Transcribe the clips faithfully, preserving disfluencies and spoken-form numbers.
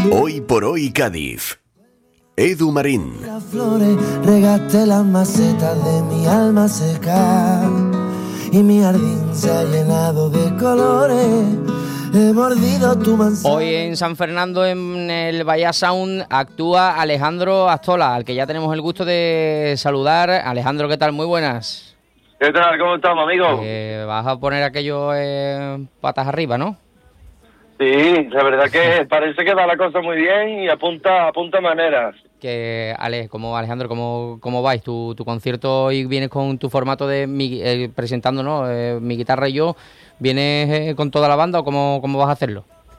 Hoy por hoy Cádiz. Edu Marín. Las flores, regaste las macetas de mi alma seca y mi jardín se ha llenado de colores. He mordido tu manzana. Hoy en San Fernando, en el Bahía Sound, actúa Alejandro Astola, al que ya tenemos el gusto de saludar. Alejandro, ¿qué tal? Muy buenas. ¿Qué tal? ¿Cómo estamos, amigo? Eh, vas a poner aquello eh, patas arriba, ¿no? Sí, la verdad que parece que va la cosa muy bien y apunta apunta maneras. Que, Ale, como Alejandro, ¿cómo, cómo vais? Tu, tu concierto hoy vienes con tu formato de mi, eh, presentando, ¿no? Eh, mi guitarra y yo. ¿Vienes eh, con toda la banda o cómo, cómo vas a hacerlo?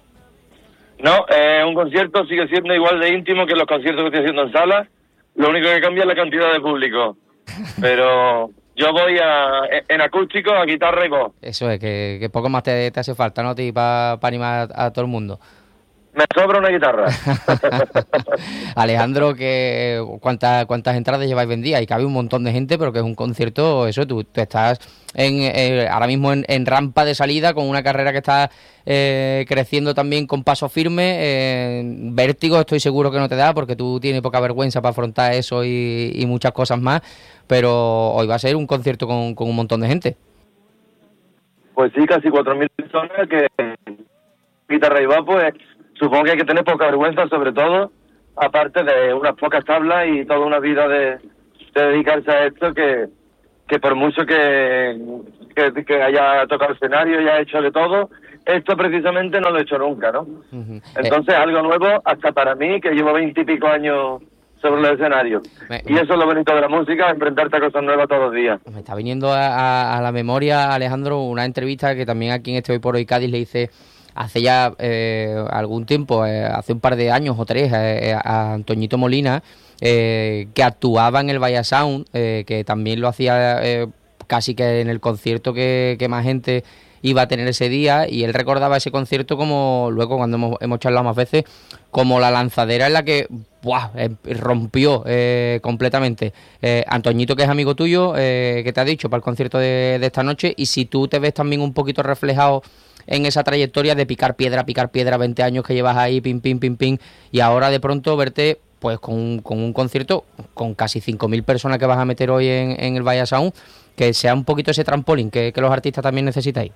No, eh, un concierto sigue siendo igual de íntimo que los conciertos que estoy haciendo en sala. Lo único que cambia es la cantidad de público. Pero yo voy a, en acústico, a guitarra y voz. Eso es, que, que poco más te, te hace falta, ¿no? Para pa animar a, a todo el mundo. Me sobra una guitarra. Alejandro, que ¿cuántas cuántas entradas lleváis vendidas? Y cabe un montón de gente, pero que es un concierto, eso, tú, tú estás en, eh, ahora mismo en, en rampa de salida con una carrera que está eh, creciendo también con paso firme. Eh, vértigo estoy seguro que no te da, porque tú tienes poca vergüenza para afrontar eso y, y muchas cosas más, pero hoy va a ser un concierto con, con un montón de gente. Pues sí, casi cuatro mil personas que guitarra y voz, pues supongo que hay que tener poca vergüenza, sobre todo, aparte de unas pocas tablas y toda una vida de, de dedicarse a esto, que, que por mucho que, que, que haya tocado el escenario y haya hecho de todo, esto precisamente no lo he hecho nunca, ¿no? Uh-huh. Entonces, eh, algo nuevo hasta para mí, que llevo veintipico años sobre el escenario. Me, y eso es lo bonito de la música, enfrentarte a cosas nuevas todos los días. Me está viniendo a, a, a la memoria, Alejandro, una entrevista que también aquí en este Hoy por Hoy Cádiz le hice hace ya eh, algún tiempo, eh, hace un par de años o tres, eh, a Antoñito Molina, eh, que actuaba en el Bahía Sound, eh, que también lo hacía eh, casi que en el concierto que, que más gente iba a tener ese día, y él recordaba ese concierto como, luego cuando hemos, hemos charlado más veces, como la lanzadera en la que ¡buah! Eh, rompió eh, completamente. Eh, Antoñito, que es amigo tuyo, eh, ¿qué te ha dicho para el concierto de, de esta noche? Y si tú te ves también un poquito reflejado en esa trayectoria de picar piedra, picar piedra, veinte años que llevas ahí, pim, pim, pim, pim, y ahora de pronto verte pues con un, con un concierto con casi cinco mil personas que vas a meter hoy en, en el Bahía Sound, que sea un poquito ese trampolín que, que los artistas también necesitáis.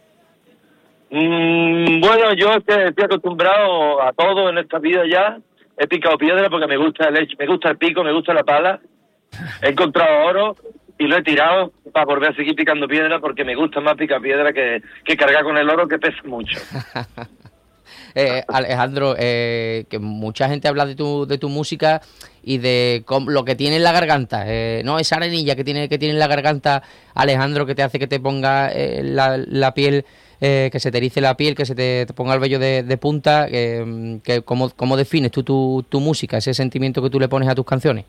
Mm, bueno, yo estoy acostumbrado a todo en esta vida ya. He picado piedra porque me gusta el hecho, me gusta el pico, me gusta la pala. He encontrado oro y lo he tirado para volver a seguir picando piedra, porque me gusta más picar piedra que, que cargar con el oro, que pesa mucho. eh, Alejandro, eh, que mucha gente habla de tu de tu música y de cómo, lo que tiene en la garganta, eh, no, esa arenilla que tiene que tiene en la garganta, Alejandro, que te hace que te ponga eh, la, la piel, eh, que se te erice la piel, que se te, te ponga el vello de, de punta, eh, que ¿cómo, cómo defines tú tu, tu música, ese sentimiento que tú le pones a tus canciones?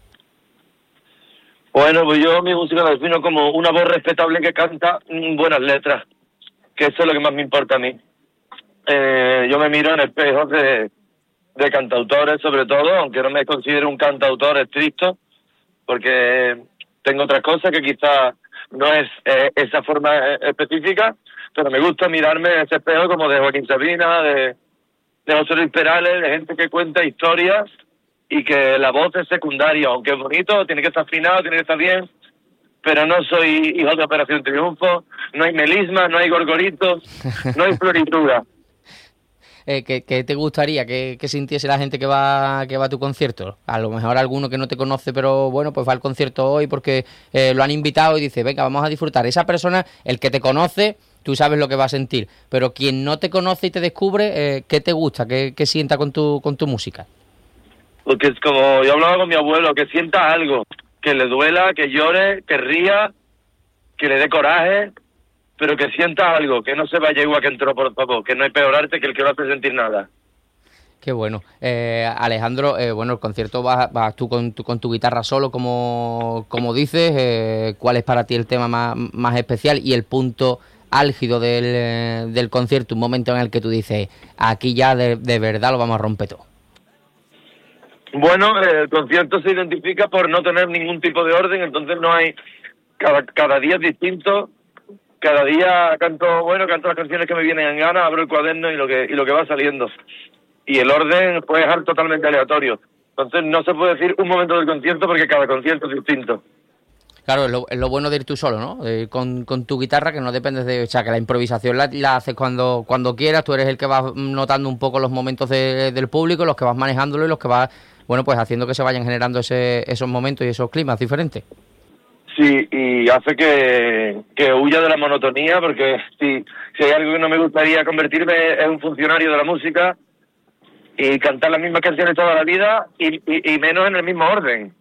Bueno, pues yo mi música la defino como una voz respetable que canta buenas letras, que eso es lo que más me importa a mí. Eh, yo me miro en espejos de, de cantautores, sobre todo, aunque no me considero un cantautor estricto, porque tengo otras cosas que quizás no es eh, esa forma específica, pero me gusta mirarme en ese espejo como de Joaquín Sabina, de, de José Luis Perales, de gente que cuenta historias, y que la voz es secundaria, aunque es bonito, tiene que estar afinado, tiene que estar bien, pero no soy hijo de Operación Triunfo, no hay melisma, no hay gorgoritos, no hay floritura. Eh, ¿qué, ¿Qué te gustaría que, que sintiese la gente que va que va a tu concierto? A lo mejor alguno que no te conoce, pero bueno, pues va al concierto hoy porque eh, lo han invitado y dice, venga, vamos a disfrutar. Esa persona, el que te conoce, tú sabes lo que va a sentir, pero quien no te conoce y te descubre, eh, ¿qué te gusta? ¿Qué, qué sienta con tu con tu música? Porque es como yo hablaba con mi abuelo, que sienta algo, que le duela, que llore, que ría, que le dé coraje, pero que sienta algo, que no se vaya igual que entró, por favor, que no hay peor arte que el que no hace sentir nada. Qué bueno. Eh, Alejandro, eh, bueno, el concierto vas, vas tú con tu, con tu guitarra solo, como, como dices. Eh, ¿cuál es para ti el tema más, más especial y el punto álgido del, del concierto? Un momento en el que tú dices, aquí ya de, de verdad lo vamos a romper todo. Bueno, el concierto se identifica por no tener ningún tipo de orden, entonces no hay, cada, cada día es distinto, cada día canto, bueno, canto las canciones que me vienen en gana, abro el cuaderno y lo que y lo que va saliendo. y el orden puede ser totalmente aleatorio. Entonces no se puede decir un momento del concierto porque cada concierto es distinto. Claro, es lo, es lo bueno de ir tú solo, ¿no? Eh, con, con tu guitarra, que no dependes de... O sea, que la improvisación la, la haces cuando cuando quieras, tú eres el que vas notando un poco los momentos de, del público, los que vas manejándolo y los que vas, bueno, pues haciendo que se vayan generando ese, esos momentos y esos climas diferentes. Sí, y hace que, que huya de la monotonía, porque si, si hay algo que no me gustaría convertirme en un funcionario de la música y cantar las mismas canciones toda la vida y, y, y menos en el mismo orden.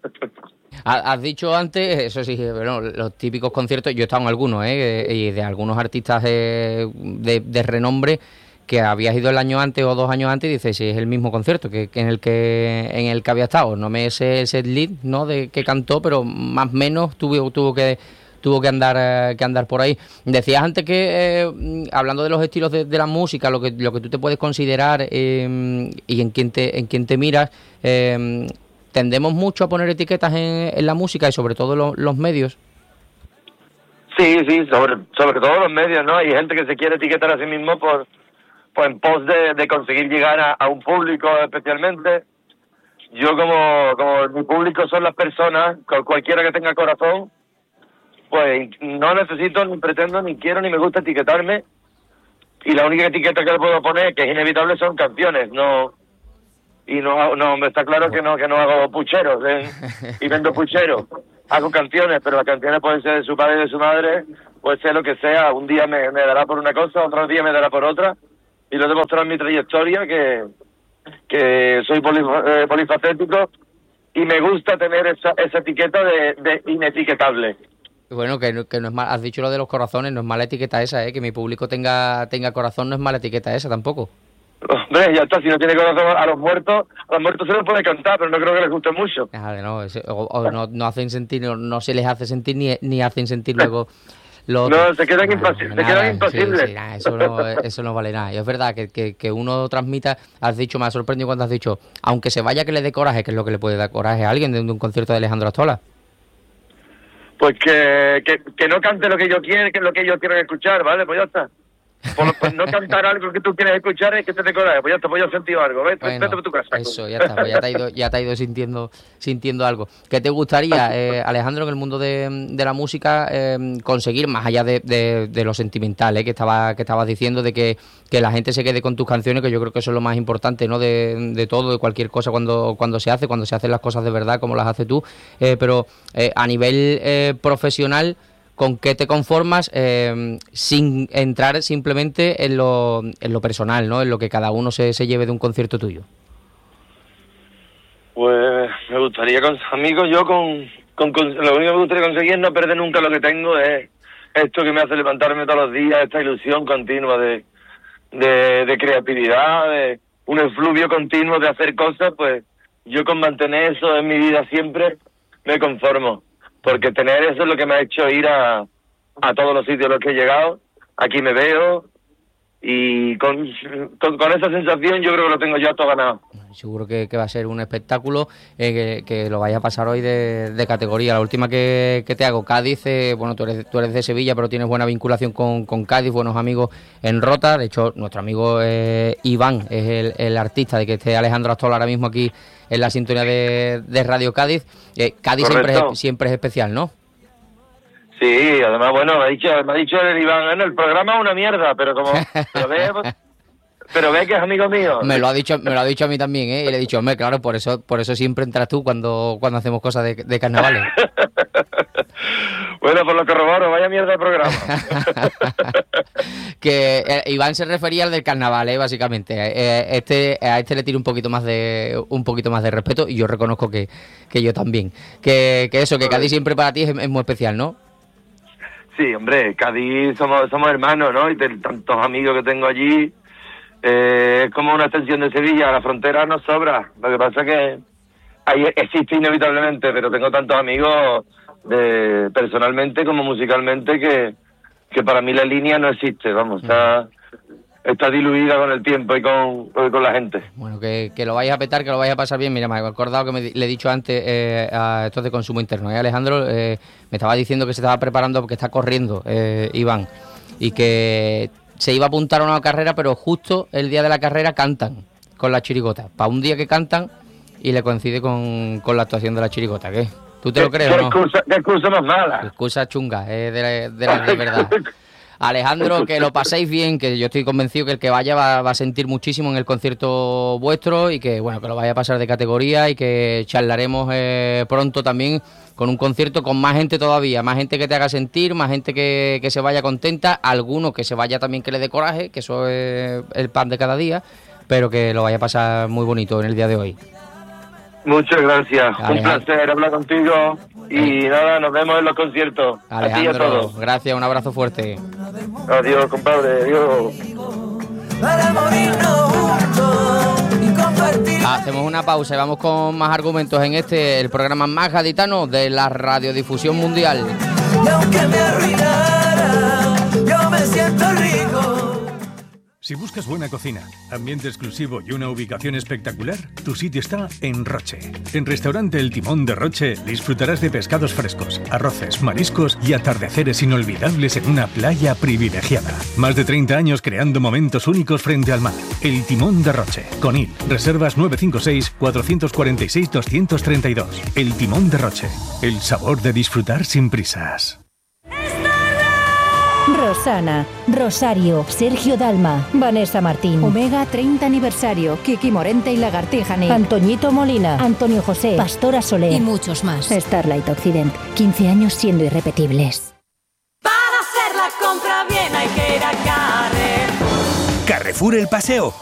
Has dicho antes, eso sí, bueno, los típicos conciertos, yo he estado en algunos, ¿eh? Y de algunos artistas de, de, de renombre que habías ido el año antes o dos años antes y dices, sí, es el mismo concierto que, que en el que en el que había estado. No me sé el set lead, ¿no?, de que cantó, pero más o menos tuvo, tuvo que tuvo que andar eh, que andar por ahí. Decías antes que, eh, hablando de los estilos de, de la música, lo que lo que tú te puedes considerar eh, y en quién te en quién te miras, eh, tendemos mucho a poner etiquetas en, en la música y sobre todo lo, los medios. Sí, sí, sobre sobre todo los medios, ¿no? Hay gente que se quiere etiquetar a sí mismo por, por en pos de, de conseguir llegar a, a un público especialmente. Yo como, como mi público son las personas, cualquiera que tenga corazón, pues no necesito, ni pretendo, ni quiero, ni me gusta etiquetarme. Y la única etiqueta que le puedo poner, que es inevitable, son canciones, no... Y no, no, me está claro que no que no hago pucheros, ¿eh? Y vendo pucheros. Hago canciones, pero las canciones pueden ser de su padre y de su madre, puede ser lo que sea. Un día me, me dará por una cosa, otro día me dará por otra. Y lo he demostrado en mi trayectoria, que, que soy poli, eh, polifacético y me gusta tener esa, esa etiqueta de, de inetiquetable. Bueno, que no, que no es mal, has dicho lo de los corazones, no es mala etiqueta esa, ¿eh? Que mi público tenga tenga corazón no es mala etiqueta esa tampoco. Hombre, ya está, si no tiene corazón, a los muertos, a los muertos se les puede cantar, pero no creo que les guste mucho. Claro, no, ese, o, o no, no hacen sentir, no, no se les hace sentir ni, ni hacen sentir luego lo no, otro. se quedan Nada, impasibles, nada, se quedan impasibles. Sí, sí, nada, eso, no, eso no vale nada. Y es verdad que, que, que uno transmita, has dicho, me ha sorprendido cuando has dicho, aunque se vaya que le dé coraje, que es lo que le puede dar coraje a alguien de un concierto de Alejandro Astola. Pues que, que, que no cante lo que yo quiero, que es lo que ellos quieren escuchar, ¿vale? Pues ya está. Por, por no cantar algo que tú quieres escuchar es que te decoras. Pues ya está, pues yo he sentido algo. Vete, Bueno, vete por tu casa. Eso, ya está, pues ya te ha ido, ya te ha ido sintiendo, sintiendo algo. ¿Qué te gustaría, eh, Alejandro, en el mundo de, de la música, eh, conseguir, más allá de, de, de lo sentimental, eh, que estaba, que estabas diciendo, de que, que la gente se quede con tus canciones, que yo creo que eso es lo más importante, ¿no? De, de todo, de cualquier cosa cuando, cuando se hace, cuando se hacen las cosas de verdad, como las haces tú. Eh, pero eh, a nivel eh, profesional, ¿con qué te conformas eh, sin entrar simplemente en lo, en lo personal, ¿no? En lo que cada uno se, se lleve de un concierto tuyo? Pues me gustaría, con amigos, yo con, con, con lo único que me gustaría conseguir es no perder nunca lo que tengo, es esto que me hace levantarme todos los días, esta ilusión continua de, de, de creatividad, de un efluvio continuo de hacer cosas. Pues yo con mantener eso en mi vida siempre me conformo. Porque tener eso es lo que me ha hecho ir a, a todos los sitios a los que he llegado. Aquí me veo y con, con, con esa sensación yo creo que lo tengo ya todo ganado. Seguro que, que va a ser un espectáculo, eh, que, que lo vaya a pasar hoy de, de categoría. La última que, que te hago, Cádiz, eh, bueno, tú eres, tú eres de Sevilla, pero tienes buena vinculación con, con Cádiz, buenos amigos en Rota. De hecho, nuestro amigo eh, Iván es el, el artista de que esté Alejandro Astola ahora mismo aquí en la sintonía de, de Radio Cádiz. Eh, Cádiz siempre es, siempre es especial, ¿no? Sí, además, bueno, me ha dicho, me ha dicho el Iván, en el programa es una mierda, pero como pero ve, pero ve que es amigo mío. Me lo ha dicho, me lo ha dicho a mí también, ¿eh? Y le he dicho, hombre, claro, por eso, por eso siempre entras tú cuando, cuando hacemos cosas de, de carnavales. Bueno, por lo que robaron, vaya mierda de programa. Que eh, Iván se refería al del carnaval, ¿eh? Básicamente. Eh, este, a este le tiro un poquito más de, un poquito más de respeto y yo reconozco que, que yo también. Que, que eso, que Cádiz siempre para ti es, es muy especial, ¿no? Sí, hombre, Cádiz somos somos hermanos, ¿no? Y de tantos amigos que tengo allí, eh, es como una extensión de Sevilla, la frontera nos sobra. Lo que pasa es que ahí existe inevitablemente, pero tengo tantos amigos de, personalmente como musicalmente que, que para mí la línea no existe, vamos, está, está diluida con el tiempo y con, con la gente. Bueno, que, que lo vayas a petar, que lo vayas a pasar bien. Mira, me he acordado que me, le he dicho antes eh, a estos de consumo interno, ¿eh? Alejandro eh, me estaba diciendo que se estaba preparando porque está corriendo, eh, Iván, y que se iba a apuntar a una carrera, pero justo el día de la carrera cantan. con la chirigota. Para un día que cantan y le coincide con, con la actuación de la chirigota, ¿qué? ¿Tú te lo crees o no? ¿Qué excusa, qué excusa más mala? Excusa chunga, es de la de, la de verdad. Alejandro, que lo paséis bien, que yo estoy convencido que el que vaya va, va a sentir muchísimo en el concierto vuestro y que bueno que lo vaya a pasar de categoría y que charlaremos eh, pronto también con un concierto con más gente todavía, más gente que te haga sentir, más gente que, que se vaya contenta, alguno que se vaya también que le dé coraje, que eso es el pan de cada día, pero que lo vaya a pasar muy bonito en el día de hoy. Muchas gracias, Alejandro. Un placer hablar contigo y nada, nos vemos en los conciertos. Alejandro, a ti y a todos. Gracias, un abrazo fuerte. Adiós, compadre, adiós. Para morirnos juntos y compartir. Hacemos una pausa y vamos con más argumentos en este, el programa más gaditano de la radiodifusión mundial. Y aunque me arruinara, yo me siento rico. Si buscas buena cocina, ambiente exclusivo y una ubicación espectacular, tu sitio está en Roche. En Restaurante El Timón de Roche disfrutarás de pescados frescos, arroces, mariscos y atardeceres inolvidables en una playa privilegiada. Más de treinta años creando momentos únicos frente al mar. El Timón de Roche. Conil. Reservas nueve cinco seis, cuatro cuatro seis, dos tres dos. El Timón de Roche. El sabor de disfrutar sin prisas. Rosana, Rosario, Sergio Dalma, Vanessa Martín, Omega treinta aniversario, Kiki Morente y Lagartijani, Antoñito Molina, Antonio José, Pastora Solé y muchos más. Starlight Occident, quince años siendo irrepetibles. Para hacer la compra bien hay que ir a Carrefour. Carrefour El Paseo,